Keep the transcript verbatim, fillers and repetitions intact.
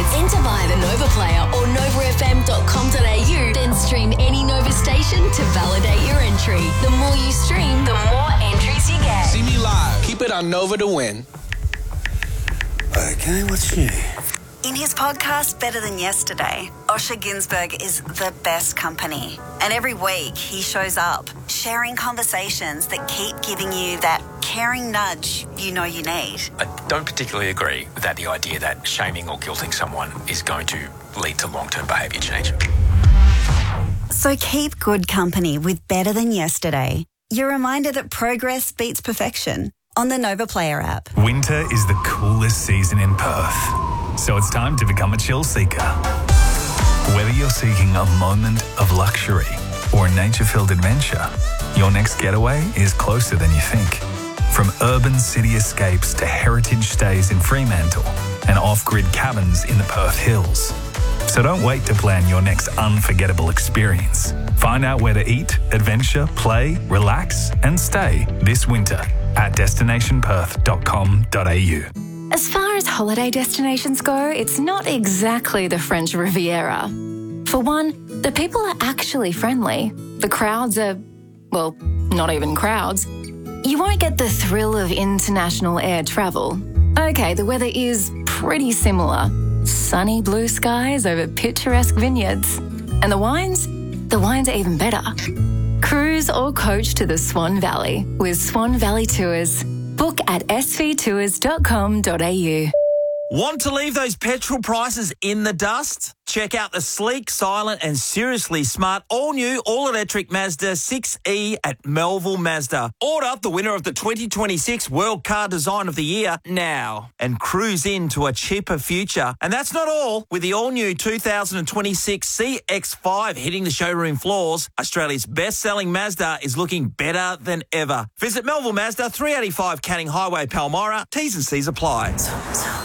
Enter via the Nova Player or nova f m dot com dot a u. Then stream any Nova station to validate your entry. The more you stream, the more entries you get. See me live. Keep it on Nova to win. Okay, what's new? In his podcast, Better Than Yesterday, Osher Günsberg is the best company. And every week he shows up, sharing conversations that keep giving you that caring nudge you know you need. I don't particularly agree with that, the idea that shaming or guilting someone is going to lead to long-term behaviour change. So keep good company with Better Than Yesterday. Your reminder that progress beats perfection on the Nova Player app. Winter is the coolest season in Perth, so it's time to become a chill seeker. Whether you're seeking a moment of luxury or a nature-filled adventure, your next getaway is closer than you think. From urban city escapes to heritage stays in Fremantle and off-grid cabins in the Perth Hills. So don't wait to plan your next unforgettable experience. Find out where to eat, adventure, play, relax and stay this winter at destination perth dot com dot a u. As far as holiday destinations go, it's not exactly the French Riviera. For one, the people are actually friendly. The crowds are, well, not even crowds. You won't get the thrill of international air travel. Okay, the weather is pretty similar. Sunny blue skies over picturesque vineyards. And the wines? The wines are even better. Cruise or coach to the Swan Valley with Swan Valley Tours. Book at s v tours dot com dot a u. Want to leave those petrol prices in the dust? Check out the sleek, silent and seriously smart all-new all-electric Mazda six E at Melville Mazda. Order the winner of the twenty twenty-six World Car Design of the Year now and cruise into a cheaper future. And that's not all. With the all-new two thousand twenty-six C X five hitting the showroom floors, Australia's best-selling Mazda is looking better than ever. Visit Melville Mazda, three eighty-five Canning Highway, Palmyra. T's and C's apply.